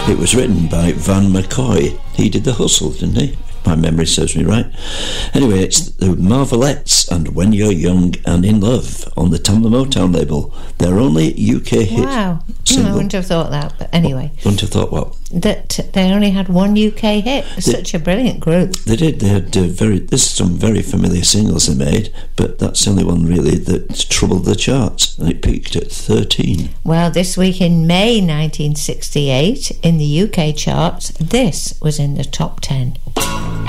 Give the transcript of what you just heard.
It was written by Van McCoy. He did The Hustle, didn't he? My memory serves me right. Anyway, it's the Marvelettes and When You're Young and in Love on the Tamla Motown label. Their only UK hit. Wow. Single. I wouldn't have thought that, but anyway. Wouldn't have thought what? That they only had one UK hit. Such a brilliant group. They did. They had there's some very familiar singles they made, but that's the only one really that troubled the charts, and it peaked at 13. Well, this week in May 1968, in the UK charts, this was in the top 10.